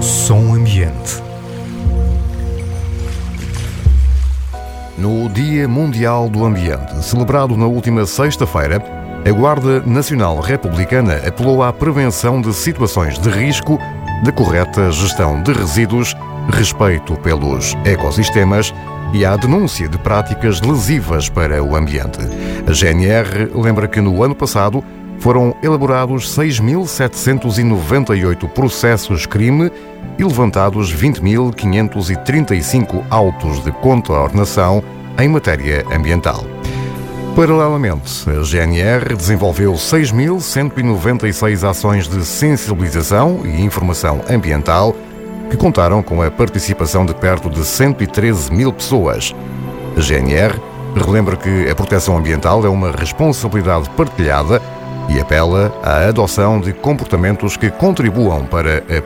Som Ambiente. No Dia Mundial do Ambiente, celebrado na última sexta-feira, a Guarda Nacional Republicana apelou à prevenção de situações de risco, de correta gestão de resíduos, respeito pelos ecossistemas e à denúncia de práticas lesivas para o ambiente. A GNR lembra que no ano passado foram elaborados 6.798 processos-crime e levantados 20.535 autos de contraordenação em matéria ambiental. Paralelamente, a GNR desenvolveu 6.196 ações de sensibilização e informação ambiental que contaram com a participação de perto de 113 mil pessoas. A GNR relembra que a proteção ambiental é uma responsabilidade partilhada e apela à adoção de comportamentos que contribuam para a